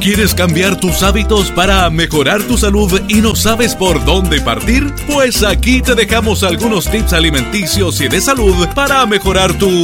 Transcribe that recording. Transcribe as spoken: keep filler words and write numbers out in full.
¿Quieres cambiar tus hábitos para mejorar tu salud y no sabes por dónde partir? Pues aquí te dejamos algunos tips alimenticios y de salud para mejorar tu